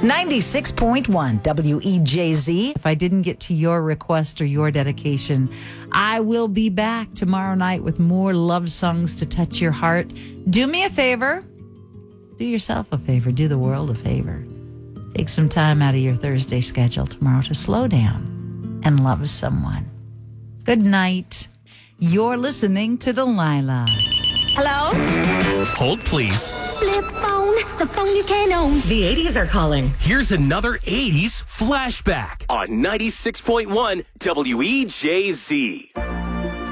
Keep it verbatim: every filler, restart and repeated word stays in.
ninety-six point one W E J Z. If I didn't get to your request or your dedication, I will be back tomorrow night with more love songs to touch your heart. Do me a favor. Do yourself a favor. Do the world a favor. Take some time out of your Thursday schedule tomorrow to slow down and love someone. Good night. You're listening to Delilah. Hello? Hold, please. Flip phone, the phone you can't own. The eighties are calling. Here's another eighties flashback on ninety-six point one W E J Z.